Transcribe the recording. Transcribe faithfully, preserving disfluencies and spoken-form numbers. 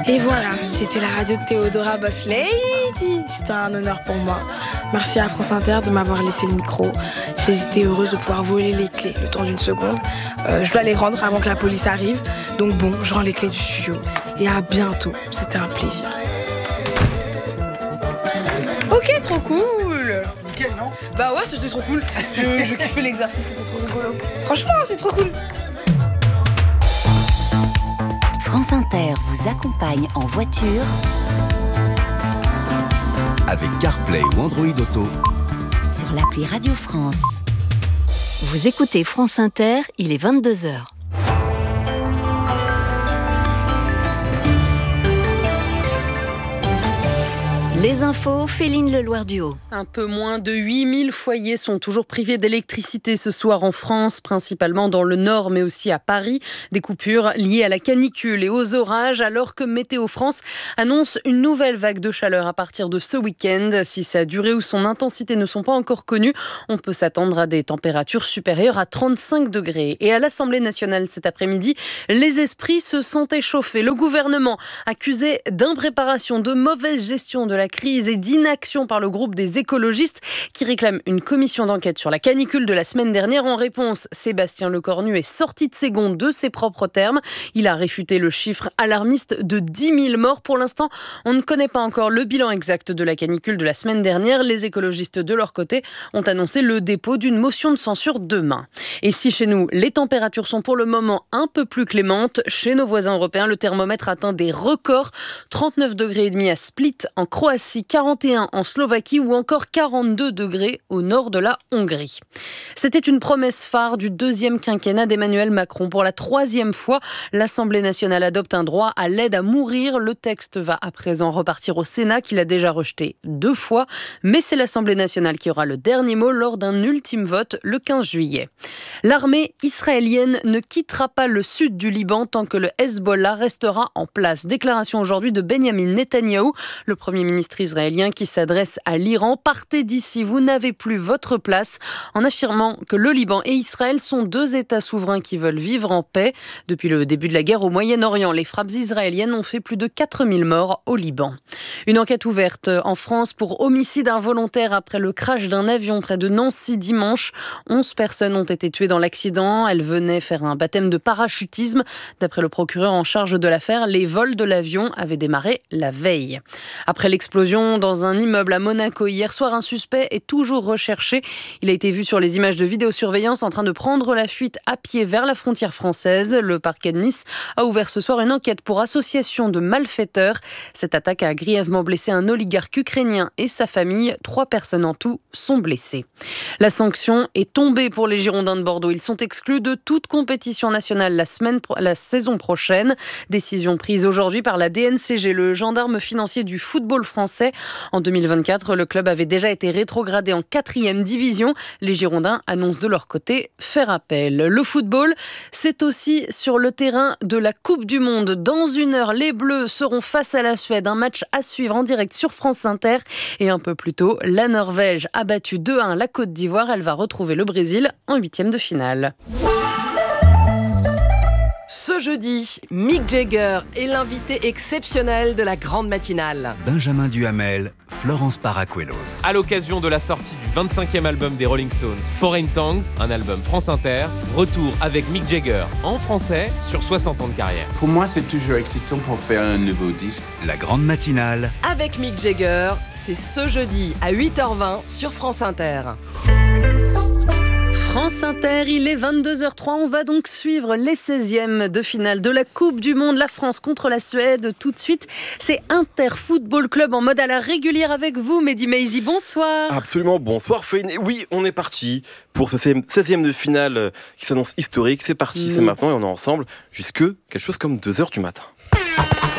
Et voilà, c'était la radio de Théodora Boss Lady. C'était un honneur pour moi. Merci à France Inter de m'avoir laissé le micro. J'ai été heureuse de pouvoir voler les clés le temps d'une seconde. Euh, je dois les rendre avant que la police arrive. Donc bon, je rends les clés du studio. Et à bientôt, c'était un plaisir. Ok, trop cool. Nickel, non? Bah ouais, c'était trop cool. Je, je kiffais l'exercice, c'était trop rigolo. Franchement, c'est trop cool. France Inter vous accompagne en voiture avec CarPlay ou Android Auto sur l'appli Radio France. Vous écoutez France Inter, il est vingt-deux heures. Les infos, Féline Leloir-Duhaut. Un peu moins de huit mille foyers sont toujours privés d'électricité ce soir en France, principalement dans le nord, mais aussi à Paris. Des coupures liées à la canicule et aux orages, alors que Météo France annonce une nouvelle vague de chaleur à partir de ce week-end. Si sa durée ou son intensité ne sont pas encore connues, on peut s'attendre à des températures supérieures à trente-cinq degrés. Et à l'Assemblée nationale cet après-midi, les esprits se sont échauffés. Le gouvernement, accusé d'impréparation, de mauvaise gestion de la crise et d'inaction par le groupe des écologistes qui réclament une commission d'enquête sur la canicule de la semaine dernière. En réponse, Sébastien Lecornu est sorti de ses gonds de ses propres termes. Il a réfuté le chiffre alarmiste de dix mille morts. Pour l'instant, on ne connaît pas encore le bilan exact de la canicule de la semaine dernière. Les écologistes, de leur côté, ont annoncé le dépôt d'une motion de censure demain. Et si chez nous, les températures sont pour le moment un peu plus clémentes, chez nos voisins européens, le thermomètre atteint des records. trente-neuf degrés et demi à Split, en Croatie, quarante et un en Slovaquie ou encore quarante-deux degrés au nord de la Hongrie. C'était une promesse phare du deuxième quinquennat d'Emmanuel Macron. Pour la troisième fois, l'Assemblée nationale adopte un droit à l'aide à mourir. Le texte va à présent repartir au Sénat, qui l'a déjà rejeté deux fois. Mais c'est l'Assemblée nationale qui aura le dernier mot lors d'un ultime vote le quinze juillet. L'armée israélienne ne quittera pas le sud du Liban tant que le Hezbollah restera en place. Déclaration aujourd'hui de Benyamin Netanyahou, le Premier ministre israélien qui s'adresse à l'Iran. Partez d'ici, vous n'avez plus votre place, en affirmant que le Liban et Israël sont deux États souverains qui veulent vivre en paix. Depuis le début de la guerre au Moyen-Orient, les frappes israéliennes ont fait plus de quatre mille morts au Liban. Une enquête ouverte en France pour homicide involontaire après le crash d'un avion près de Nancy dimanche. onze personnes ont été tuées dans l'accident. Elles venaient faire un baptême de parachutisme. D'après le procureur en charge de l'affaire, les vols de l'avion avaient démarré la veille. Après l'explosion dans un immeuble à Monaco hier soir, un suspect est toujours recherché. Il a été vu sur les images de vidéosurveillance en train de prendre la fuite à pied vers la frontière française. Le parquet de Nice a ouvert ce soir une enquête pour association de malfaiteurs. Cette attaque a grièvement blessé un oligarque ukrainien et sa famille. Trois personnes en tout sont blessées. La sanction est tombée pour les Girondins de Bordeaux. Ils sont exclus de toute compétition nationale la, semaine, la saison prochaine. Décision prise aujourd'hui par la D N C G, le gendarme financier du football français. En deux mille vingt-quatre, le club avait déjà été rétrogradé en quatrième division. Les Girondins annoncent de leur côté faire appel. Le football, c'est aussi sur le terrain de la Coupe du Monde. Dans une heure, les Bleus seront face à la Suède. Un match à suivre en direct sur France Inter. Et un peu plus tôt, la Norvège a battu deux à un la Côte d'Ivoire. Elle va retrouver le Brésil en huitième de finale. Ce jeudi, Mick Jagger est l'invité exceptionnel de la grande matinale. Benjamin Duhamel, Florence Paracuelos. À l'occasion de la sortie du vingt-cinquième album des Rolling Stones, Foreign Tongues, un album France Inter, retour avec Mick Jagger en français sur soixante ans de carrière. Pour moi, c'est toujours excitant pour faire un nouveau disque. La grande matinale. Avec Mick Jagger, c'est ce jeudi à huit heures vingt sur France Inter. France Inter, il est vingt-deux heures trois. On va donc suivre les seizièmes de finale de la Coupe du Monde. La France contre la Suède. Tout de suite, c'est Inter Football Club en mode à la régulière avec vous. Mehdi Maizi, bonsoir. Absolument, bonsoir Féline. Oui, on est parti pour ce seizième de finale qui s'annonce historique. C'est parti, mmh. c'est maintenant et on est ensemble jusque quelque chose comme deux heures du matin.